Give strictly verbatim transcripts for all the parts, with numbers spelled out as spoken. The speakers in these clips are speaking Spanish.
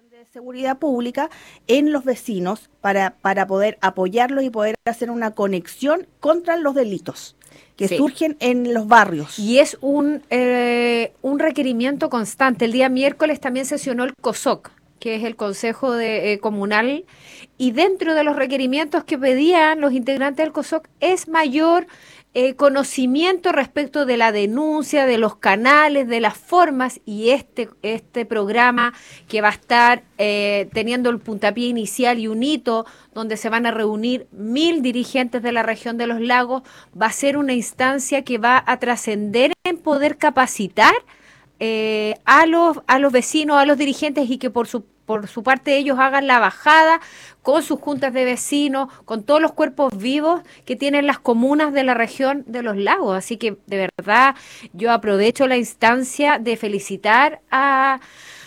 de seguridad pública en los vecinos para, para poder apoyarlos y poder hacer una conexión contra los delitos que Sí. surgen en los barrios. Y es un, eh, un requerimiento constante. El día miércoles también sesionó el COSOC, que es el Consejo de, eh, Comunal, y dentro de los requerimientos que pedían los integrantes del COSOC es mayor eh, conocimiento respecto de la denuncia, de los canales, de las formas, y este, este programa que va a estar eh, teniendo el puntapié inicial y un hito donde se van a reunir mil dirigentes de la región de los lagos, va a ser una instancia que va a trascender en poder capacitar eh, a los a los vecinos, a los dirigentes, y que por su por su parte ellos hagan la bajada con sus juntas de vecinos, con todos los cuerpos vivos que tienen las comunas de la región de los lagos. Así que de verdad yo aprovecho la instancia de felicitar a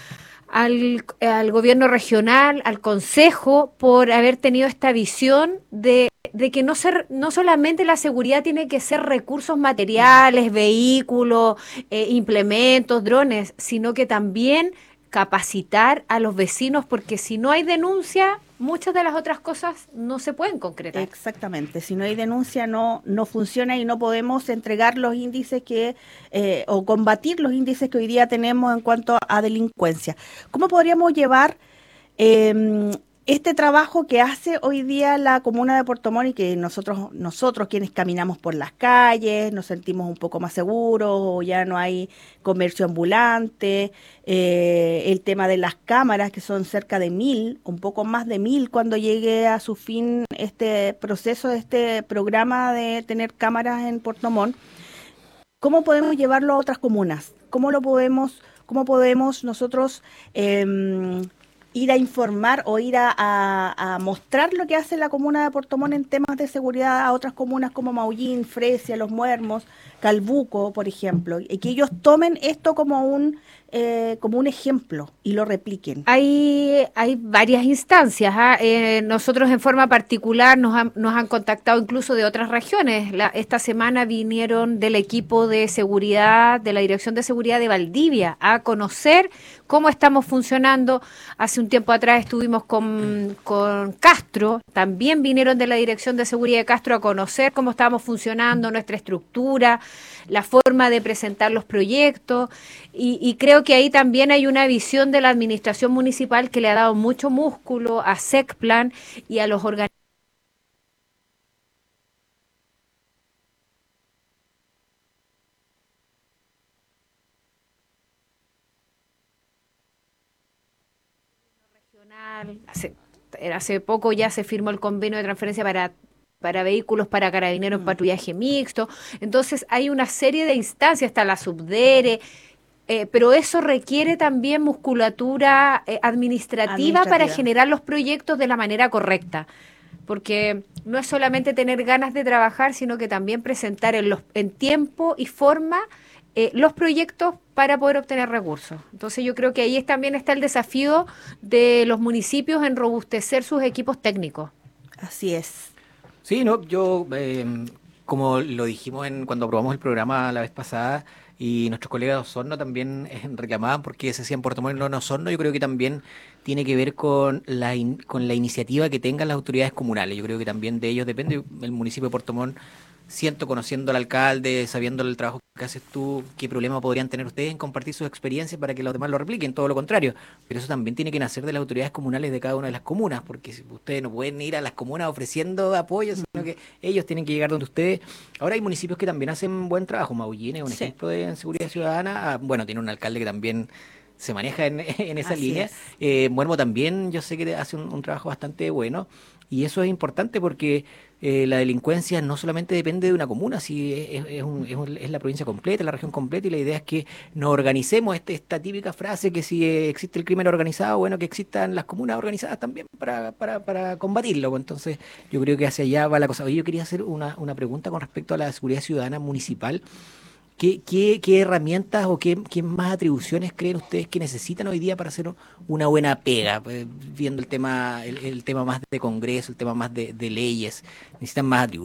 al, al gobierno regional, al consejo, por haber tenido esta visión de, de que no, ser, no solamente la seguridad tiene que ser recursos materiales, vehículos, eh, implementos, drones, sino que también capacitar a los vecinos, porque si no hay denuncia, muchas de las otras cosas no se pueden concretar. Exactamente, si no hay denuncia no, no funciona y no podemos entregar los índices que eh, o combatir los índices que hoy día tenemos en cuanto a delincuencia. ¿Cómo podríamos llevar eh, este trabajo que hace hoy día la comuna de Puerto Montt y que nosotros, nosotros quienes caminamos por las calles, nos sentimos un poco más seguros, o ya no hay comercio ambulante, eh, el tema de las cámaras, que son cerca de mil, un poco más de mil cuando llegue a su fin este proceso, este programa de tener cámaras en Puerto Montt? ¿Cómo podemos llevarlo a otras comunas? ¿Cómo lo podemos, cómo podemos nosotros eh, ir a informar o ir a, a, a mostrar lo que hace la comuna de Puerto Montt en temas de seguridad a otras comunas como Maullín, Fresia, Los Muermos, Calbuco, por ejemplo, y que ellos tomen esto como un eh, como un ejemplo y lo repliquen? Hay, hay varias instancias. ¿ah? Eh, nosotros en forma particular nos han, nos han contactado incluso de otras regiones. La, esta semana vinieron del equipo de seguridad, de la Dirección de Seguridad de Valdivia, a conocer cómo estamos funcionando. Hace un tiempo atrás estuvimos con, con Castro, también vinieron de la Dirección de Seguridad de Castro a conocer cómo estábamos funcionando, nuestra estructura, la forma de presentar los proyectos, y, y creo que ahí también hay una visión de la administración municipal que le ha dado mucho músculo a SECPLAN y a los organismos regional. Hace, hace poco ya se firmó el convenio de transferencia para para vehículos para carabineros en Mm. patrullaje mixto. Entonces hay una serie de instancias, hasta la Subdere, eh, pero eso requiere también musculatura eh, administrativa para Administrativa. generar los proyectos de la manera correcta. Porque no es solamente tener ganas de trabajar, sino que también presentar en, los, en tiempo y forma eh, los proyectos para poder obtener recursos. Entonces yo creo que ahí es, también está el desafío de los municipios en robustecer sus equipos técnicos. Así es. Sí, no, yo, eh, como lo dijimos en cuando aprobamos el programa la vez pasada, y nuestros colegas de Osorno también eh, reclamaban porque se hacía en Puerto Montt y no en Osorno, yo creo que también tiene que ver con la, in- con la iniciativa que tengan las autoridades comunales. Yo creo que también de ellos depende el municipio de Puerto Montt. Siento, conociendo al alcalde, sabiendo el trabajo que haces tú, qué problema podrían tener ustedes en compartir sus experiencias para que los demás lo repliquen, todo lo contrario. Pero eso también tiene que nacer de las autoridades comunales de cada una de las comunas, porque si ustedes no pueden ir a las comunas ofreciendo apoyo, sino que ellos tienen que llegar donde ustedes. Ahora hay municipios que también hacen buen trabajo. Maullín es un Sí, ejemplo de en seguridad ciudadana. Ah, bueno, tiene un alcalde que también se maneja en, en esa así línea. es. Eh, Muermo también, yo sé que hace un, un trabajo bastante bueno. Y eso es importante porque eh, la delincuencia no solamente depende de una comuna, si es, es, un- es un- es la provincia completa, la región completa, y la idea es que nos organicemos. Este, esta típica frase que si eh, existe el crimen organizado, bueno, que existan las comunas organizadas también para, para, para combatirlo. Pues entonces, yo creo que hacia allá va la cosa. Oye, yo quería hacer una, una pregunta con respecto a la seguridad ciudadana municipal. ¿Qué, qué, qué herramientas o qué, qué más atribuciones creen ustedes que necesitan hoy día para hacer una buena pega? Pues, viendo el tema, el, el tema más de Congreso, el tema más de, de leyes, necesitan más atribuciones.